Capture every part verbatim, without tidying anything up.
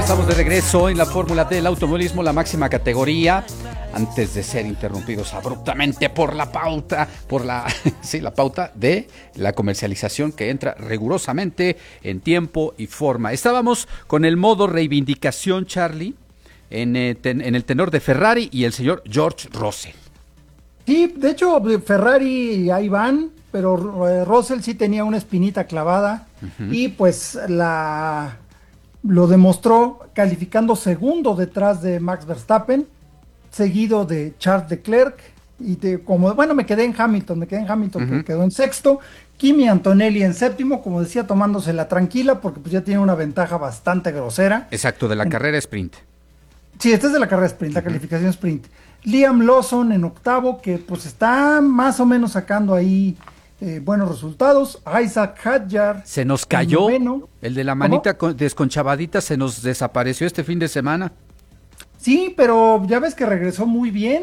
estamos de regreso en la Fórmula del automovilismo, la máxima categoría. Antes de ser interrumpidos abruptamente por la pauta, por la, sí, la pauta de la comercialización que entra rigurosamente en tiempo y forma. Estábamos con el modo reivindicación, Charlie, en, eh, ten, en el tenor de Ferrari y el señor George Russell. Sí, de hecho, Ferrari ahí van, pero eh, Russell sí tenía una espinita clavada uh-huh. y pues la lo demostró calificando segundo detrás de Max Verstappen, seguido de Charles Leclerc, y de, como, bueno, me quedé en Hamilton, me quedé en Hamilton, uh-huh. que quedó en sexto, Kimi Antonelli en séptimo, como decía, tomándosela tranquila, porque pues ya tiene una ventaja bastante grosera. Exacto, de la en, carrera sprint. Sí, esta es de la carrera sprint, uh-huh. la calificación sprint. Liam Lawson en octavo, que pues está más o menos sacando ahí eh, buenos resultados. Isaac Hadjar. Se nos cayó, el de la manita con, desconchavadita, se nos desapareció este fin de semana. Sí, pero ya ves que regresó muy bien,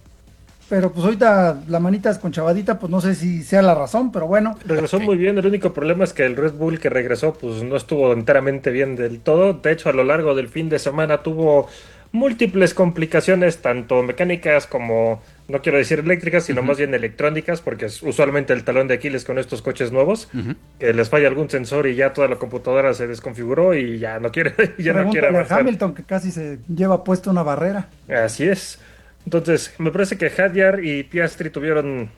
pero pues ahorita la manita desconchavadita, pues no sé si sea la razón, pero bueno. Regresó muy bien, el único problema es que el Red Bull que regresó pues no estuvo enteramente bien del todo. De hecho, a lo largo del fin de semana tuvo múltiples complicaciones, tanto mecánicas como, no quiero decir eléctricas, sino uh-huh. más bien electrónicas, porque es usualmente el talón de Aquiles con estos coches nuevos, uh-huh. que les falla algún sensor y ya toda la computadora se desconfiguró y ya no quiere, ya no quiere avanzar. Hamilton, que casi se lleva puesto una barrera. Así es. Entonces, me parece que Hadjar y Piastri tuvieron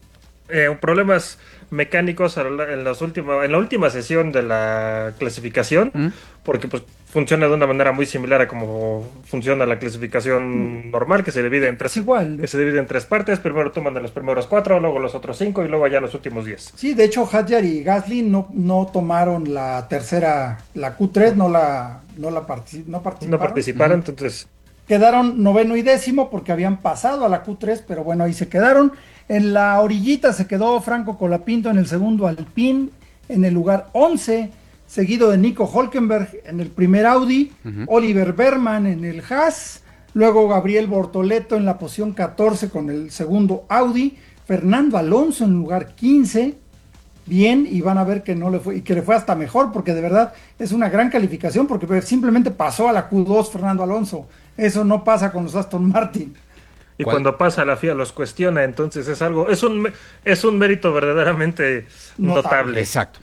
eh, problemas mecánicos en, las última, en la última sesión de la clasificación, uh-huh. porque pues funciona de una manera muy similar a como funciona la clasificación normal, que se divide en tres, igual. que se divide en tres partes. Primero toman de los primeros cuatro, luego los otros cinco y luego ya los últimos diez. Sí, de hecho Hadjar y Gasly no, no tomaron la tercera, la Q tres, no la no la particip, no participaron. No participaron, uh-huh. entonces quedaron noveno y décimo porque habían pasado a la Q tres, pero bueno, ahí se quedaron. En la orillita se quedó Franco Colapinto en el segundo Alpine, en el lugar once, seguido de Nico Hülkenberg en el primer Audi, uh-huh. Oliver Berman en el Haas, luego Gabriel Bortoleto en la posición catorce con el segundo Audi, Fernando Alonso en el lugar quince, bien, y van a ver que no le fue, y que le fue hasta mejor, porque de verdad es una gran calificación, porque simplemente pasó a la Q dos Fernando Alonso, eso no pasa con los Aston Martin. Y ¿cuál? Cuando pasa la F I A los cuestiona, entonces es algo, es un es un mérito verdaderamente notable. notable. Exacto.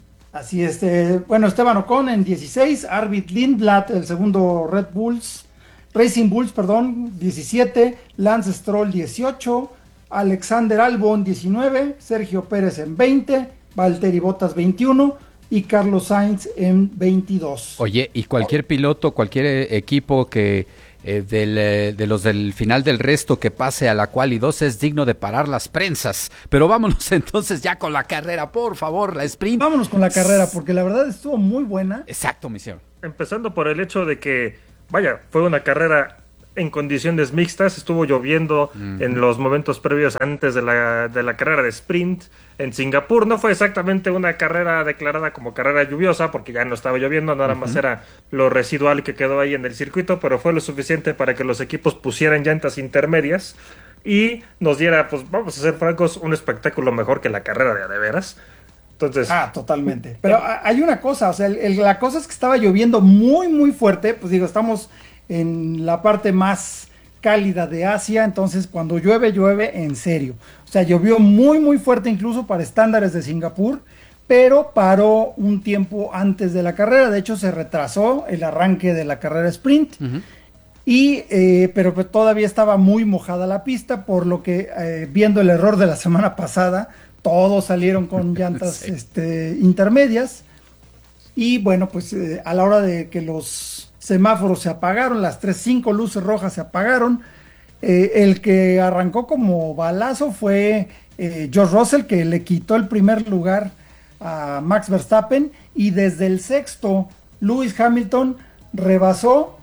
Así es, eh, bueno, Esteban Ocon en dieciséis, Arvid Lindblad, el segundo Red Bulls, Racing Bulls, perdón, diecisiete, Lance Stroll dieciocho, Alexander Albon diecinueve, Sergio Pérez en veinte, Valtteri Bottas veintiuno y Carlos Sainz en veintidós. Oye, y cualquier piloto, cualquier equipo que eh, del, eh, de los del final del resto que pase a la quali dos es digno de parar las prensas. Pero vámonos entonces ya con la carrera, por favor, la sprint. Vámonos con la carrera, porque la verdad estuvo muy buena. Exacto, mi señor. Empezando por el hecho de que, vaya, fue una carrera en condiciones mixtas, estuvo lloviendo uh-huh. en los momentos previos antes de la, de la carrera de sprint en Singapur. No fue exactamente una carrera declarada como carrera lluviosa porque ya no estaba lloviendo, nada uh-huh. más era lo residual que quedó ahí en el circuito, pero fue lo suficiente para que los equipos pusieran llantas intermedias y nos diera, pues vamos a ser francos, un espectáculo mejor que la carrera de a de veras. Entonces, ah, totalmente. Pero eh, hay una cosa, o sea, el, el, la cosa es que estaba lloviendo muy, muy fuerte, pues digo, estamos en la parte más cálida de Asia, entonces cuando llueve, llueve en serio. O sea, llovió muy, muy fuerte incluso para estándares de Singapur, pero paró un tiempo antes de la carrera. De hecho, se retrasó el arranque de la carrera sprint, uh-huh. y eh, pero pues, todavía estaba muy mojada la pista, por lo que eh, viendo el error de la semana pasada, todos salieron con llantas sí. este, intermedias, y bueno, pues eh, a la hora de que los semáforos se apagaron, las tres, cinco luces rojas se apagaron, eh, el que arrancó como balazo fue eh, George Russell, que le quitó el primer lugar a Max Verstappen, y desde el sexto Lewis Hamilton rebasó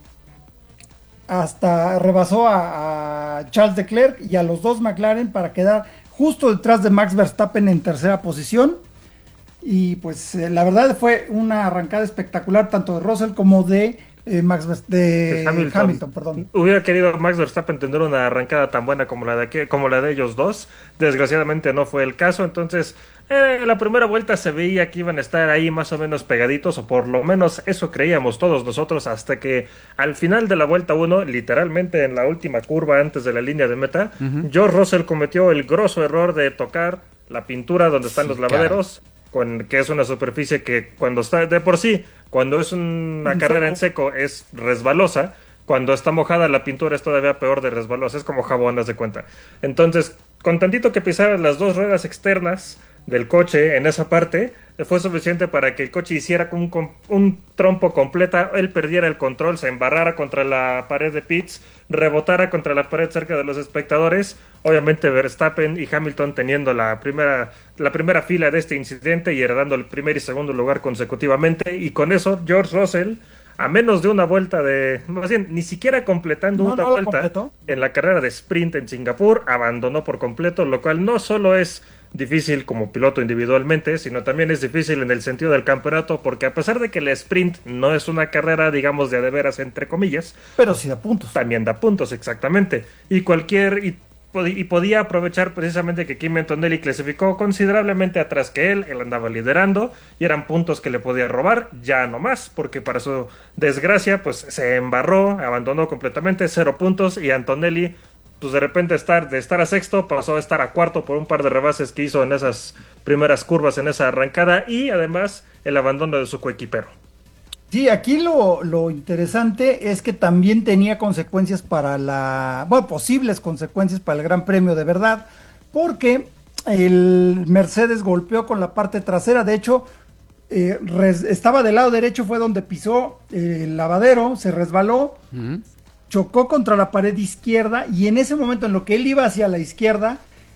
hasta rebasó a, a Charles Leclerc y a los dos McLaren para quedar justo detrás de Max Verstappen en tercera posición. Y pues eh, la verdad fue una arrancada espectacular tanto de Russell como de eh, Max de Hamilton. Hamilton, perdón. Hubiera querido Max Verstappen tener una arrancada tan buena como la de aquí- como la de ellos dos. Desgraciadamente no fue el caso. Entonces, eh, la primera vuelta se veía que iban a estar ahí más o menos pegaditos, o por lo menos eso creíamos todos nosotros, hasta que al final de la vuelta uno, literalmente en la última curva antes de la línea de meta, uh-huh. George Russell cometió el grosso error de tocar la pintura donde están sí, los lavaderos. Cara. Con, que es una superficie que cuando está de por sí, cuando es una en carrera seco. en seco es resbalosa, cuando está mojada la pintura es todavía peor de resbalosa, es como jabón, haz de cuenta. Entonces, con tantito que pisaran las dos ruedas externas del coche en esa parte, fue suficiente para que el coche hiciera un, un trompo completa, él perdiera el control, se embarrara contra la pared de pits, rebotara contra la pared cerca de los espectadores, obviamente Verstappen y Hamilton teniendo la primera, la primera fila de este incidente y heredando el primer y segundo lugar consecutivamente, y con eso George Russell, a menos de una vuelta de, más bien, ni siquiera completando no, una no vuelta completó. En la carrera de sprint en Singapur, abandonó por completo, lo cual no solo es difícil como piloto individualmente, sino también es difícil en el sentido del campeonato, porque a pesar de que el sprint no es una carrera, digamos, de a de veras, entre comillas, pero sí da puntos. También da puntos, exactamente. Y cualquier... Y, y podía aprovechar precisamente que Kimi Antonelli clasificó considerablemente atrás que él, él andaba liderando, y eran puntos que le podía robar, ya no más, porque para su desgracia, pues se embarró, abandonó completamente, cero puntos, y Antonelli, pues de repente estar, de estar a sexto, pasó a estar a cuarto por un par de rebases que hizo en esas primeras curvas, en esa arrancada, y además el abandono de su coequipero. Sí, aquí lo, lo interesante es que también tenía consecuencias para la, bueno, posibles consecuencias para el Gran Premio de verdad, porque el Mercedes golpeó con la parte trasera, de hecho, eh, res, estaba del lado derecho, fue donde pisó eh, el lavadero, se resbaló, uh-huh. chocó contra la pared izquierda, y en ese momento en lo que él iba hacia la izquierda,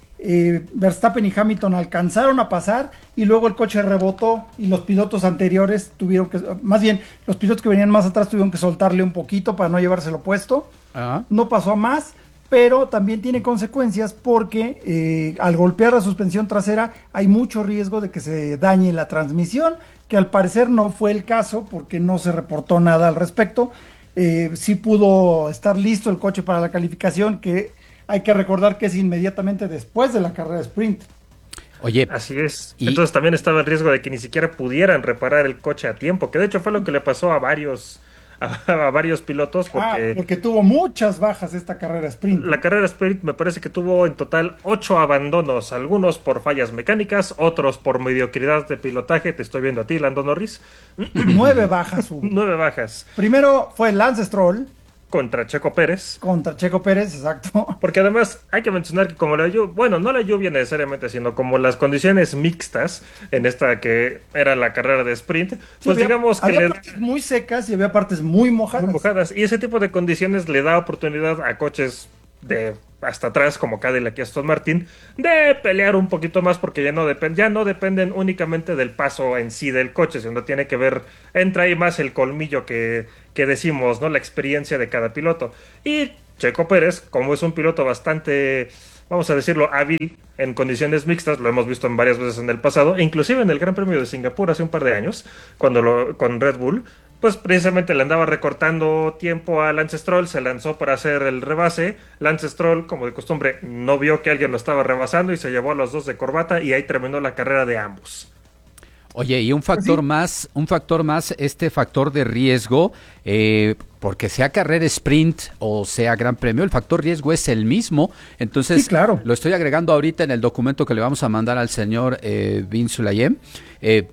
Eh, Verstappen y Hamilton alcanzaron a pasar y luego el coche rebotó y los pilotos anteriores tuvieron que, más bien los pilotos que venían más atrás tuvieron que soltarle un poquito para no llevárselo puesto. Uh-huh. No pasó a más, pero también tiene consecuencias porque eh, al golpear la suspensión trasera hay mucho riesgo de que se dañe la transmisión, que al parecer no fue el caso porque no se reportó nada al respecto. Eh, sí pudo estar listo el coche para la calificación, que hay que recordar que es inmediatamente después de la carrera de sprint. Oye, así es. Y... Entonces también estaba el riesgo de que ni siquiera pudieran reparar el coche a tiempo, que de hecho fue lo que le pasó a varios a, a varios pilotos. Porque, ah, porque tuvo muchas bajas esta carrera sprint. La carrera sprint me parece que tuvo en total ocho abandonos, algunos por fallas mecánicas, otros por mediocridad de pilotaje. Te estoy viendo a ti, Lando Norris. Nueve bajas hubo. Nueve bajas. Primero fue Lance Stroll. Contra Checo Pérez. Contra Checo Pérez, exacto. Porque además hay que mencionar que como la lluvia, bueno, no la lluvia necesariamente, sino como las condiciones mixtas en esta que era la carrera de sprint, pues sí, había, digamos que... Había le... partes muy secas y había partes muy mojadas. Muy mojadas. Y ese tipo de condiciones le da oportunidad a coches de hasta atrás, como Cadillac y Aston Martin, de pelear un poquito más, porque ya no, depend, ya no dependen únicamente del paso en sí del coche, sino tiene que ver, entra ahí más el colmillo que, que decimos, ¿no? La experiencia de cada piloto. Y Checo Pérez, como es un piloto bastante, vamos a decirlo, hábil en condiciones mixtas, lo hemos visto en varias veces en el pasado, e inclusive en el Gran Premio de Singapur hace un par de años, cuando lo, con Red Bull, pues precisamente le andaba recortando tiempo a Lance Stroll, se lanzó para hacer el rebase. Lance Stroll, como de costumbre, no vio que alguien lo estaba rebasando y se llevó a los dos de corbata, y ahí terminó la carrera de ambos. Oye, y un factor ¿Sí? más, un factor más, este factor de riesgo, eh, porque sea carrera sprint o sea Gran Premio, el factor riesgo es el mismo. Entonces, sí, claro. Lo estoy agregando ahorita en el documento que le vamos a mandar al señor eh, Vince Sulayem. Eh,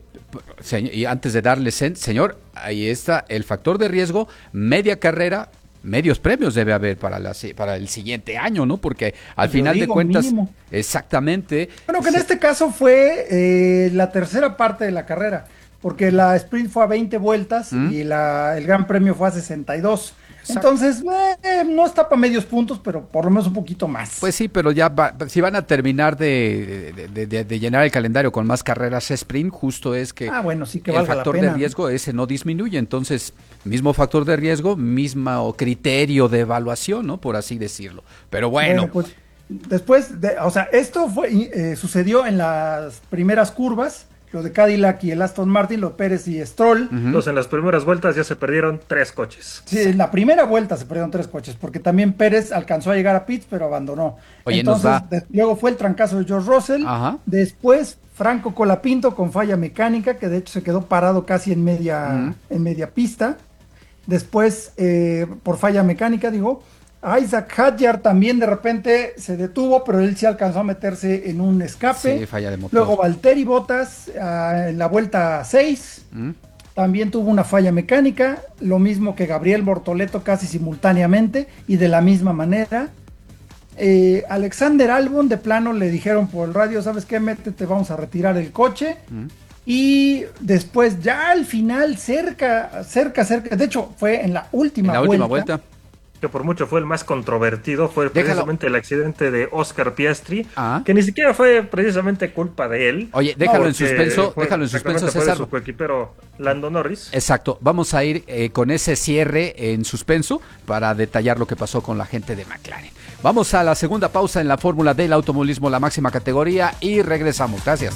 y antes de darle, sen, señor, ahí está el factor de riesgo, media carrera, medios premios debe haber para, la, para el siguiente año, ¿no? Porque al Yo final digo, de cuentas, mínimo. Exactamente. Bueno, que en este caso fue eh, la tercera parte de la carrera, porque la sprint fue a veinte vueltas ¿Mm? y la, el Gran Premio fue a sesenta y dos. Exacto. Entonces, eh, no está para medios puntos, pero por lo menos un poquito más. Pues sí, pero ya va, si van a terminar de, de, de, de llenar el calendario con más carreras sprint, justo es que, ah, bueno, sí que el factor de riesgo ese no disminuye. Entonces, mismo factor de riesgo, mismo criterio de evaluación, ¿no? Por así decirlo. Pero bueno. bueno pues, después, de, o sea, esto fue eh, sucedió en las primeras curvas, lo de Cadillac y el Aston Martin, lo Pérez y Stroll. Uh-huh. Entonces en las primeras vueltas ya se perdieron tres coches. Sí, en la primera vuelta se perdieron tres coches, porque también Pérez alcanzó a llegar a pits, pero abandonó. Oye, Entonces, nos va... de, luego fue el trancazo de George Russell. Ajá. Después Franco Colapinto con falla mecánica, que de hecho se quedó parado casi en media, uh-huh. en media pista. Después, eh, por falla mecánica, digo, Isaac Hadjar también de repente se detuvo, pero él sí alcanzó a meterse en un escape. Sí, falla de motor. Luego Valtteri Bottas uh, en la vuelta seis ¿Mm? también tuvo una falla mecánica, lo mismo que Gabriel Bortoleto casi simultáneamente y de la misma manera. Eh, Alexander Albon de plano le dijeron por el radio, ¿sabes qué? Métete, vamos a retirar el coche. ¿Mm? Y después ya al final, cerca, cerca, cerca, de hecho fue en la última en la vuelta. última vuelta. Que por mucho fue el más controvertido, fue Déjalo. precisamente el accidente de Oscar Piastri, ah. que ni siquiera fue precisamente culpa de él. Oye, déjalo no, en suspenso, déjalo en suspenso, César. Su coequipero Lando Norris. Exacto, vamos a ir eh, con ese cierre en suspenso para detallar lo que pasó con la gente de McLaren. Vamos a la segunda pausa en la fórmula del automovilismo, la máxima categoría, y regresamos. Gracias.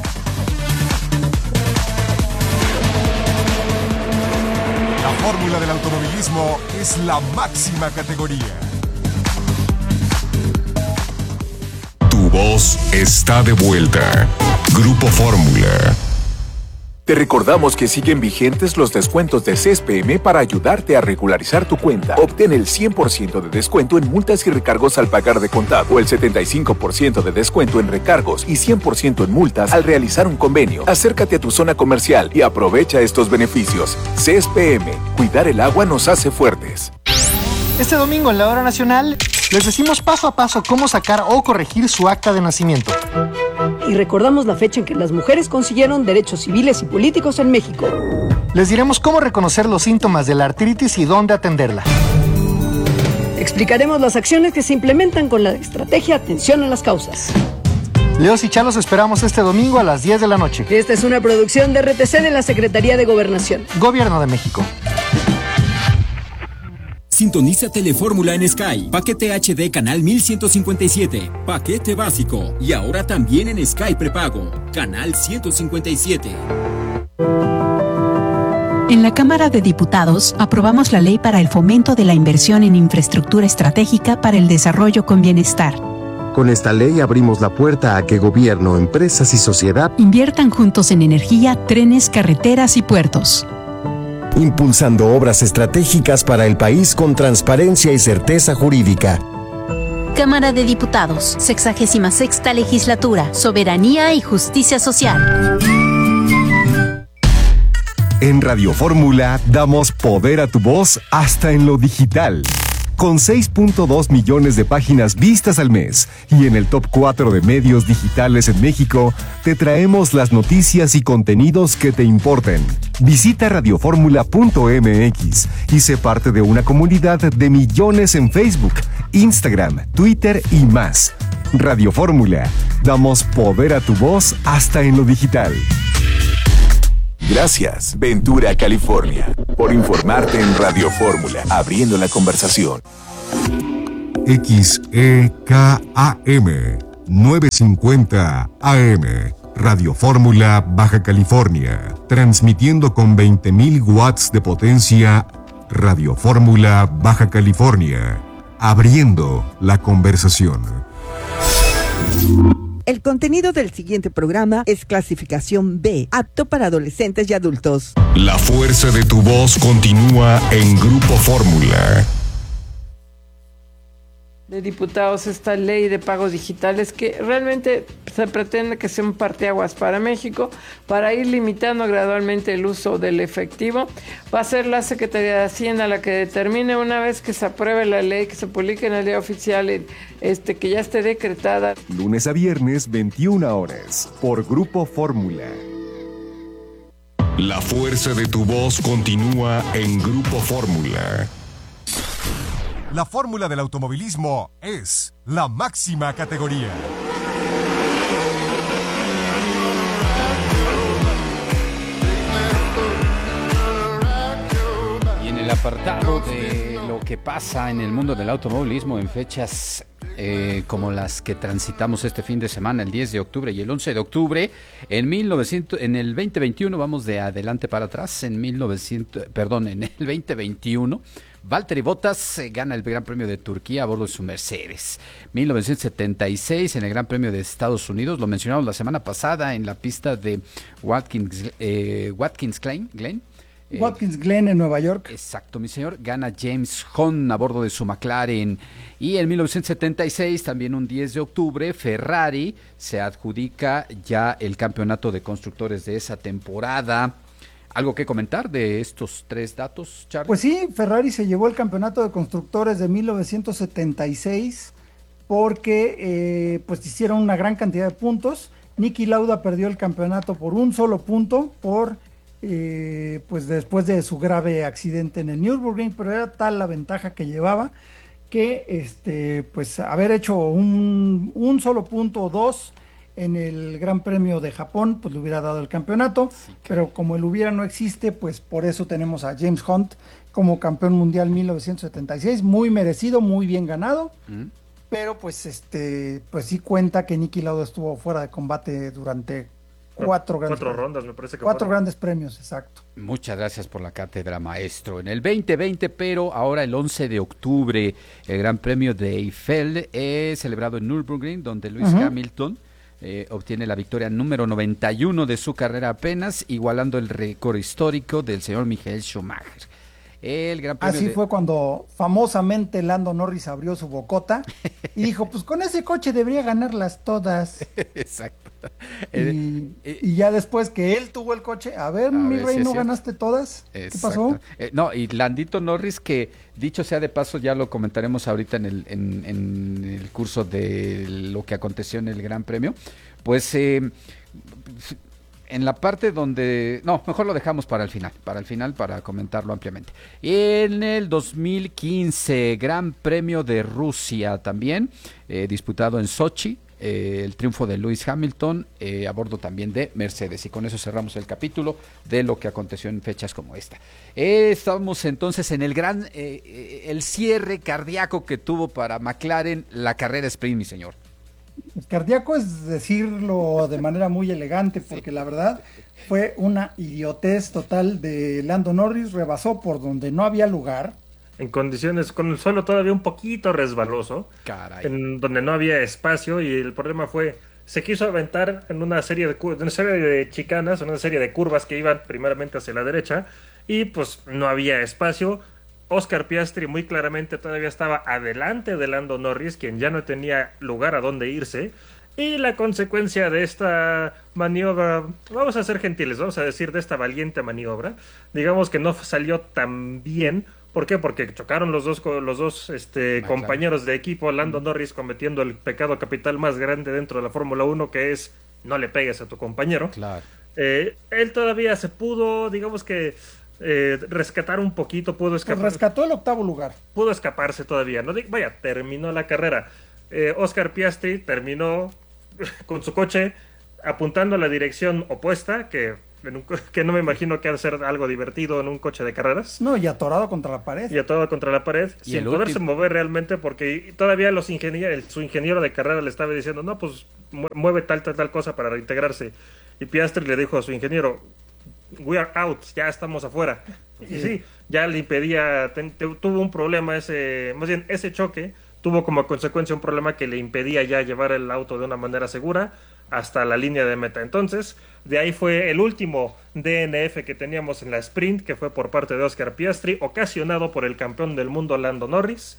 La fórmula del automovilismo es la máxima categoría. Tu voz está de vuelta. Grupo Fórmula. Te recordamos que siguen vigentes los descuentos de C E S P M para ayudarte a regularizar tu cuenta. Obtén el cien por ciento de descuento en multas y recargos al pagar de contado, o el setenta y cinco por ciento de descuento en recargos y cien por ciento en multas al realizar un convenio. Acércate a tu zona comercial y aprovecha estos beneficios. C E S P M, cuidar el agua nos hace fuertes. Este domingo en la Hora Nacional les decimos paso a paso cómo sacar o corregir su acta de nacimiento. Y recordamos la fecha en que las mujeres consiguieron derechos civiles y políticos en México. Les diremos cómo reconocer los síntomas de la artritis y dónde atenderla. Explicaremos las acciones que se implementan con la estrategia Atención a las Causas. Leos y Chalos esperamos este domingo a las diez de la noche. Esta es una producción de R T C de la Secretaría de Gobernación. Gobierno de México. Sintoniza Telefórmula en Sky. Paquete H D canal mil ciento cincuenta y siete. Paquete básico. Y ahora también en Sky prepago. Canal ciento cincuenta y siete. En la Cámara de Diputados aprobamos la ley para el fomento de la inversión en infraestructura estratégica para el desarrollo con bienestar. Con esta ley abrimos la puerta a que gobierno, empresas y sociedad inviertan juntos en energía, trenes, carreteras y puertos. Impulsando obras estratégicas para el país con transparencia y certeza jurídica. Cámara de Diputados, sexagésima sexta legislatura, soberanía y justicia social. En Radio Fórmula damos poder a tu voz hasta en lo digital. Con seis punto dos millones de páginas vistas al mes y en el top cuatro de medios digitales en México, te traemos las noticias y contenidos que te importen. Visita radioformula punto m x y sé parte de una comunidad de millones en Facebook, Instagram, Twitter y más. Radio Fórmula, damos poder a tu voz hasta en lo digital. Gracias, Ventura, California, por informarte en Radio Fórmula, abriendo la conversación. X E K A M novecientos cincuenta A M, Radio Fórmula, Baja California, transmitiendo con veinte mil watts de potencia. Radio Fórmula, Baja California, abriendo la conversación. El contenido del siguiente programa es clasificación B, apto para adolescentes y adultos. La fuerza de tu voz continúa en Grupo Fórmula. De diputados esta ley de pagos digitales que realmente se pretende que sea un parteaguas para México para ir limitando gradualmente el uso del efectivo. Va a ser la Secretaría de Hacienda la que determine, una vez que se apruebe la ley, que se publique en el día oficial, este, que ya esté decretada. Lunes a viernes, veintiuna horas, por Grupo Fórmula. La fuerza de tu voz continúa en Grupo Fórmula. La fórmula del automovilismo es la máxima categoría. Y en el apartado de lo que pasa en el mundo del automovilismo en fechas eh, como las que transitamos este fin de semana, el diez de octubre y el once de octubre. En mil novecientos, en el veinte veintiuno, vamos de adelante para atrás, en mil novecientos, perdón, en el veinte veintiuno, Valtteri Bottas eh, gana el Gran Premio de Turquía a bordo de su Mercedes. mil novecientos setenta y seis, en el Gran Premio de Estados Unidos, lo mencionamos la semana pasada, en la pista de Watkins, eh, Watkins Glen, Glen, eh, Watkins Glen en Nueva York. Exacto, mi señor. Gana James Hunt a bordo de su McLaren. Y en mil novecientos setenta y seis, también un diez de octubre, Ferrari se adjudica ya el campeonato de constructores de esa temporada. ¿Algo que comentar de estos tres datos, Charlie? Pues sí, Ferrari se llevó el campeonato de constructores de mil novecientos setenta y seis porque eh, pues hicieron una gran cantidad de puntos. Niki Lauda perdió el campeonato por un solo punto, por eh, pues después de su grave accidente en el Nürburgring, pero era tal la ventaja que llevaba que este pues haber hecho un, un solo punto o dos en el Gran Premio de Japón, pues le hubiera dado el campeonato, sí, pero como el hubiera no existe, pues por eso tenemos a James Hunt como campeón mundial mil novecientos setenta y seis, muy merecido, muy bien ganado, mm. pero pues este, pues sí cuenta que Niki Lauda estuvo fuera de combate durante cuatro, cuatro grandes rondas, me parece que cuatro fueron. grandes premios, exacto. Muchas gracias por la cátedra, maestro. En el veinte veinte, pero ahora el once de octubre, el Gran Premio de Eiffel es celebrado en Nürburgring, donde Lewis uh-huh. Hamilton Eh, obtiene la victoria número noventa y uno de su carrera apenas, igualando el récord histórico del señor Michael Schumacher. El Gran Premio Así de... fue cuando famosamente Lando Norris abrió su bocota y dijo, pues con ese coche debería ganarlas todas. Exacto. Y, y ya después que él tuvo el coche, a ver, a mi ver, rey, si ¿no cierto. Ganaste todas? Exacto. ¿Qué pasó? Eh, no, y Landito Norris, que dicho sea de paso, ya lo comentaremos ahorita en el, en, en el curso de lo que aconteció en el Gran Premio, pues... Eh, en la parte donde... No, mejor lo dejamos para el final, para el final, para comentarlo ampliamente. En el dos mil quince, Gran Premio de Rusia también, eh, disputado en Sochi, eh, el triunfo de Lewis Hamilton, eh, a bordo también de Mercedes. Y con eso cerramos el capítulo de lo que aconteció en fechas como esta. Eh, estamos entonces en el gran... Eh, el cierre cardíaco que tuvo para McLaren la carrera sprint, mi señor. El cardíaco es decirlo de manera muy elegante, porque sí. La verdad fue una idiotez total de Lando Norris, rebasó por donde no había lugar. En condiciones, con el suelo todavía un poquito resbaloso, Caray. En donde no había espacio, y el problema fue, se quiso aventar en una serie de, una serie de chicanas, en una serie de curvas que iban primeramente hacia la derecha, y pues no había espacio. Oscar Piastri muy claramente todavía estaba adelante de Lando Norris, quien ya no tenía lugar a donde irse, y la consecuencia de esta maniobra, vamos a ser gentiles, vamos a decir de esta valiente maniobra, digamos que no salió tan bien. ¿Por qué? Porque chocaron los dos, los dos este, ah, compañeros claro. de equipo, Lando Norris cometiendo el pecado capital más grande dentro de la Fórmula uno, que es no le pegues a tu compañero. Claro. Eh, él todavía se pudo, digamos que Eh, rescatar un poquito, pudo escapar. Pues rescató el octavo lugar. Pudo escaparse todavía, no vaya, terminó la carrera. Eh, Oscar Piastri terminó con su coche apuntando a la dirección opuesta, que, en un, que no me imagino que ha de ser algo divertido en un coche de carreras. No, y atorado contra la pared. Y atorado contra la pared, ¿Y sin poderse último? mover realmente, porque todavía los ingenieros, su ingeniero de carrera le estaba diciendo, no, pues mueve tal, tal, tal cosa para reintegrarse. Y Piastri le dijo a su ingeniero, we are out, ya estamos afuera. Y sí, ya le impedía, te, te, tuvo un problema ese, más bien ese choque tuvo como consecuencia un problema que le impedía ya llevar el auto de una manera segura hasta la línea de meta. Entonces, de ahí fue el último D N F que teníamos en la sprint, que fue por parte de Oscar Piastri, ocasionado por el campeón del mundo Lando Norris,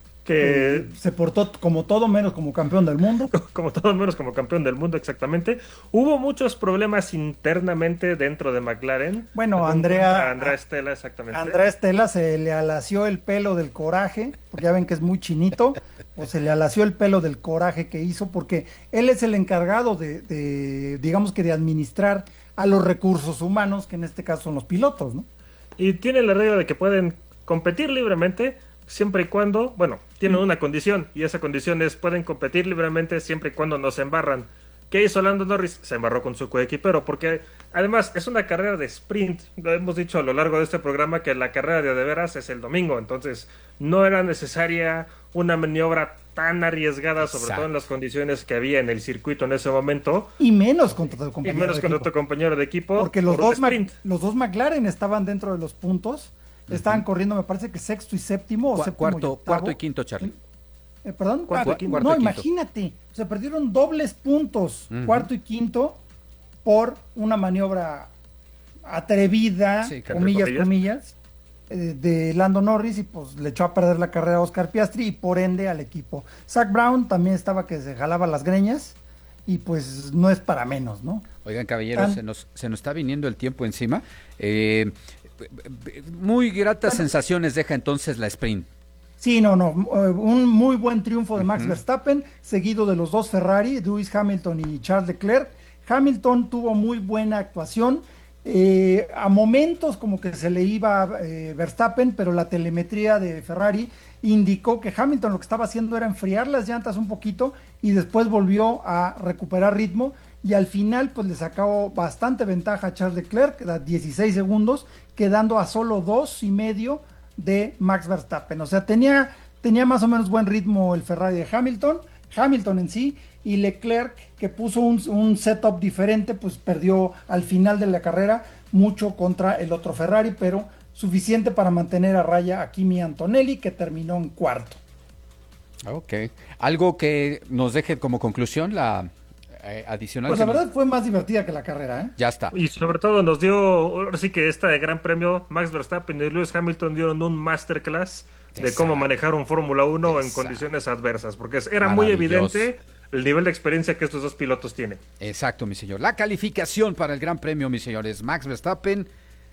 que eh, se portó como todo menos como campeón del mundo. Como todo menos como campeón del mundo, exactamente. Hubo muchos problemas internamente dentro de McLaren. Bueno, Andrea... Andrea Stella, exactamente. Andrea Stella se le alació el pelo del coraje, porque ya ven que es muy chinito, o se le alació el pelo del coraje que hizo, porque él es el encargado de, de, digamos que de administrar a los recursos humanos, que en este caso son los pilotos, ¿no? Y tiene la regla de que pueden competir libremente, siempre y cuando, bueno, tienen una condición, y esa condición es, pueden competir libremente siempre y cuando no se embarran. ¿Qué hizo Lando Norris? Se embarró con su coequipero, porque además es una carrera de sprint. Lo hemos dicho a lo largo de este programa que la carrera de de veras es el domingo, entonces no era necesaria una maniobra tan arriesgada, sobre Exacto. todo en las condiciones que había en el circuito en ese momento. Y menos contra tu Y compañero menos de con equipo. tu compañero de equipo. Porque los por un dos, Mac- sprint. los dos McLaren estaban dentro de los puntos. Estaban corriendo, me parece que sexto y séptimo. O Cu- séptimo cuarto, y octavo. cuarto y quinto, Charlie. Eh, perdón, Cuarto Ah, y quinto. Cuarto no, y quinto. imagínate, o sea, perdieron dobles puntos, Ujú. cuarto y quinto, por una maniobra atrevida, Sí, claro. comillas, Comillas. comillas, eh, de Lando Norris, y pues le echó a perder la carrera a Oscar Piastri y por ende al equipo. Zach Brown también estaba que se jalaba las greñas y pues no es para menos, ¿no? Oigan, caballeros, Tan- se nos, se nos está viniendo el tiempo encima. Eh, muy gratas sensaciones deja entonces la sprint. Sí, no, no, eh, un muy buen triunfo de Max Verstappen, seguido de los dos Ferrari, Lewis Hamilton y Charles Leclerc. Hamilton tuvo muy buena actuación, eh, a momentos como que se le iba eh, Verstappen, pero la telemetría de Ferrari indicó que Hamilton lo que estaba haciendo era enfriar las llantas un poquito y después volvió a recuperar ritmo y al final pues le sacó bastante ventaja a Charles Leclerc, a dieciséis segundos, quedando a solo dos y medio de Max Verstappen. O sea, tenía, tenía más o menos buen ritmo el Ferrari de Hamilton, Hamilton en sí, y Leclerc, que puso un, un setup diferente, pues perdió al final de la carrera mucho contra el otro Ferrari, pero suficiente para mantener a raya a Kimi Antonelli, que terminó en cuarto. Ok. Algo que nos deje como conclusión la eh, adicional. Pues que la nos- verdad fue más divertida que la carrera, ¿eh? Ya está. Y sobre todo nos dio, ahora sí que este gran premio, Max Verstappen y Lewis Hamilton dieron un masterclass de Exacto. cómo manejar un Fórmula uno en Exacto. condiciones adversas, porque era muy Maravilloso. evidente el nivel de experiencia que estos dos pilotos tienen. Exacto, mi señor. La calificación para el Gran Premio, mis señores. Max Verstappen.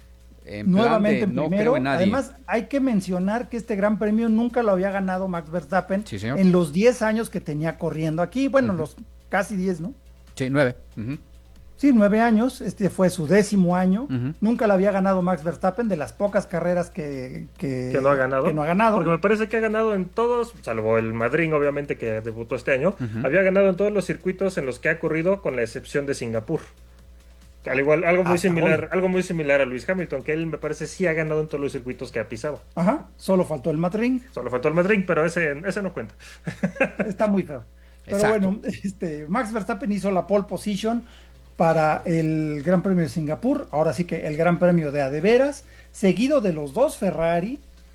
En Nuevamente plan de en no primero. creo en nadie. Además, hay que mencionar que este gran premio nunca lo había ganado Max Verstappen Sí, señor. en los diez años que tenía corriendo aquí. Bueno, los casi diez, ¿no? Sí, nueve. Ujú. Sí, nueve años. Este fue su décimo año. Ujú. Nunca lo había ganado Max Verstappen, de las pocas carreras que, que, Que no ha ganado. que no ha ganado. Porque me parece que ha ganado en todos, salvo el Madrid, obviamente, que debutó este año. Ujú. Había ganado en todos los circuitos en los que ha corrido, con la excepción de Singapur. Al igual, algo muy Hasta similar, hoy. algo muy similar a Lewis Hamilton, que él me parece sí ha ganado en todos los circuitos que ha pisado. Ajá, solo faltó el Madrid. Solo faltó el Madrid, pero ese, ese no cuenta. Está muy feo. Pero Exacto. bueno, este, Max Verstappen hizo la pole position para el Gran Premio de Singapur, ahora sí que el Gran Premio de a de veras, seguido de los dos Ferrari.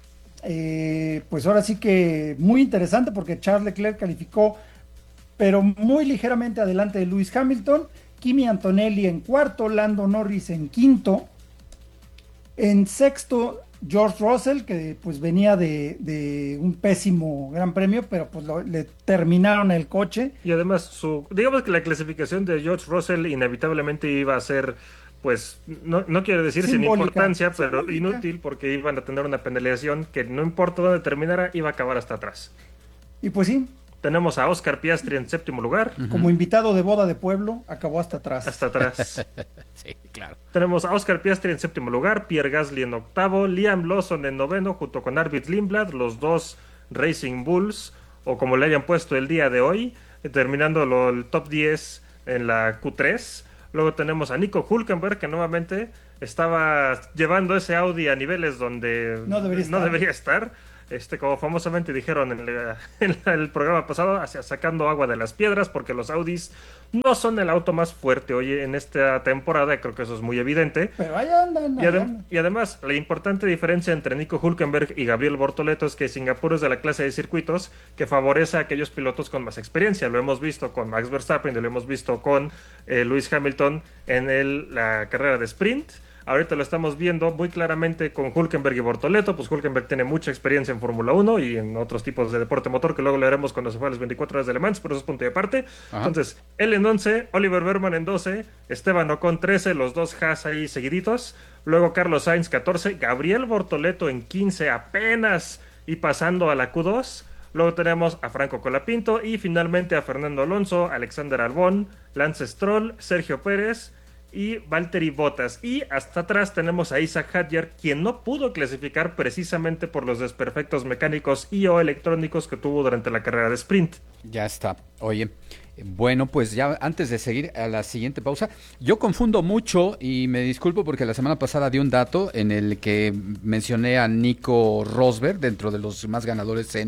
Eh, pues ahora sí que muy interesante porque Charles Leclerc calificó, pero muy ligeramente adelante de Lewis Hamilton, Kimi Antonelli en cuarto, Lando Norris en quinto, en sexto George Russell, que pues venía de, de un pésimo Gran Premio, pero pues lo- le terminaron el coche. Y además, su, digamos que la clasificación de George Russell inevitablemente iba a ser, pues, no, no quiero decir sin Simbólica. importancia, pero Simbólica. inútil, porque iban a tener una penalización que no importa dónde terminara, iba a acabar hasta atrás. Y pues sí, Tenemos a Oscar Piastri en séptimo lugar, como invitado de boda de pueblo, acabó hasta atrás. hasta atrás. Sí, claro. Tenemos a Oscar Piastri en séptimo lugar, Pierre Gasly en octavo, Liam Lawson en noveno, junto con Arvid Lindblad, los dos Racing Bulls, o como le hayan puesto el día de hoy, eh, terminando lo- el top diez en la Q tres. Luego tenemos a Nico Hülkenberg, que nuevamente estaba llevando ese Audi a niveles donde No debería no estar. debería estar. Este, como famosamente dijeron en, la- en la- el programa pasado, hacia sacando agua de las piedras, porque los Audis no son el auto más fuerte hoy en esta temporada, creo que eso es muy evidente. Pero ahí andan, Y, ahí adem- andan. y además, la importante diferencia entre Nico Hülkenberg y Gabriel Bortoleto es que Singapur es de la clase de circuitos que favorece a aquellos pilotos con más experiencia. Lo hemos visto con Max Verstappen y lo hemos visto con eh, Lewis Hamilton en el- la carrera de sprint. Ahorita lo estamos viendo muy claramente con Hülkenberg y Bortoleto. Pues Hülkenberg tiene mucha experiencia en Fórmula uno y en otros tipos de deporte motor que luego lo haremos cuando se fue a las veinticuatro horas de Le Mans, pero eso es punto y aparte. Ajá. Entonces, él en once, Oliver Berman en doce, Esteban Ocon trece, los dos Haas ahí seguiditos. Luego Carlos Sainz catorce, Gabriel Bortoleto en quince apenas y pasando a la Q dos. Luego tenemos a Franco Colapinto y finalmente a Fernando Alonso, Alexander Albon, Lance Stroll, Sergio Pérez y Valtteri Bottas. Y hasta atrás tenemos a Isaac Hadjar, quien no pudo clasificar precisamente por los desperfectos mecánicos y o electrónicos que tuvo durante la carrera de sprint. Ya está. Oye, bueno, pues ya antes de seguir a la siguiente pausa, yo confundo mucho y me disculpo porque la semana pasada di un dato en el que mencioné a Nico Rosberg dentro de los más ganadores en,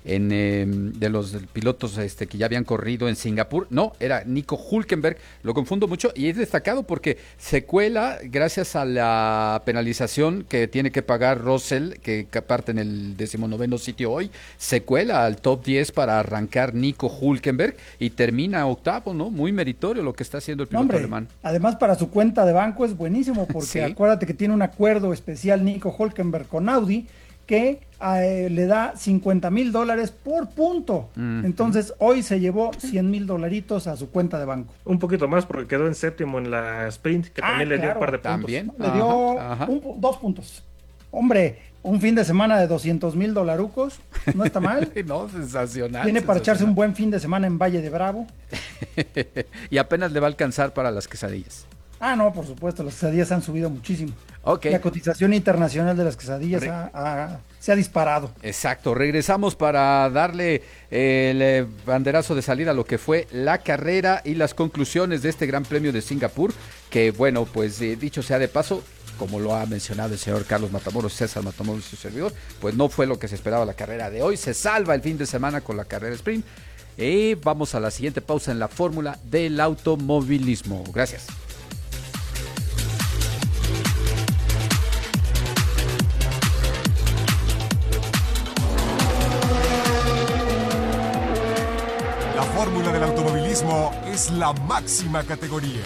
en eh, de los pilotos este, que ya habían corrido en Singapur. No, era Nico Hülkenberg, lo confundo mucho y es destacado porque se cuela gracias a la penalización que tiene que pagar Russell, que parte en el decimonoveno sitio hoy, se cuela al top diez para arrancar Nico Hülkenberg y termina octavo, ¿no? Muy meritorio lo que está haciendo el piloto Hombre, alemán. Además, para su cuenta de banco es buenísimo porque sí. Acuérdate que tiene un acuerdo especial Nico Hülkenberg con Audi que eh, le da cincuenta mil dólares por punto. Mm, Entonces, mm. hoy se llevó cien mil dolaritos a su cuenta de banco. Un poquito más porque quedó en séptimo en la sprint, que ah, también le claro. dio un par de puntos. ¿También? Le dio ajá, ajá. Un, dos puntos. Hombre, un fin de semana de doscientos mil dolarucos, no está mal. No, sensacional. Tiene para sensacional. echarse un buen fin de semana en Valle de Bravo. Y apenas le va a alcanzar para las quesadillas. Ah, no, por supuesto, las quesadillas han subido muchísimo. Okay. La cotización internacional de las quesadillas Re- ha, ha, se ha disparado. Exacto, regresamos para darle el banderazo de salida a lo que fue la carrera y las conclusiones de este Gran Premio de Singapur, que bueno, pues eh, dicho sea de paso, como lo ha mencionado el señor Carlos Matamoros, César Matamoros y su servidor, pues no fue lo que se esperaba la carrera de hoy, se salva el fin de semana con la carrera sprint. Y vamos a la siguiente pausa en la fórmula del automovilismo. Gracias. La fórmula del automovilismo es la máxima categoría.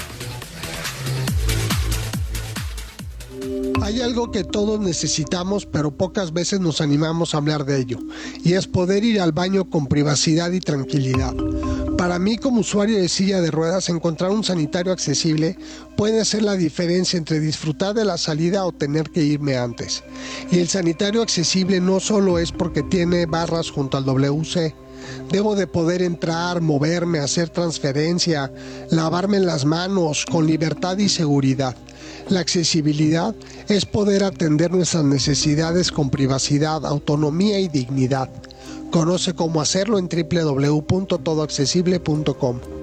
Hay algo que todos necesitamos, pero pocas veces nos animamos a hablar de ello, y es poder ir al baño con privacidad y tranquilidad. Para mí, como usuario de silla de ruedas, encontrar un sanitario accesible puede ser la diferencia entre disfrutar de la salida o tener que irme antes. Y el sanitario accesible no solo es porque tiene barras junto al W C. Debo de poder entrar, moverme, hacer transferencia, lavarme las manos con libertad y seguridad. La accesibilidad es poder atender nuestras necesidades con privacidad, autonomía y dignidad. Conoce cómo hacerlo en doble u doble u doble u punto todo accesible punto com.